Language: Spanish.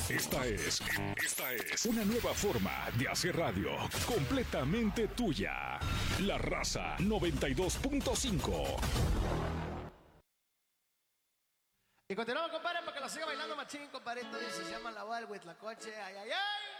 Esta es una nueva forma de hacer radio, completamente tuya. La Raza 92.5. Y continuamos, compadre, para que lo siga bailando machín, compadre. Entonces se llama La Boda del Huitlacoche. ¡Ay, ay, ay!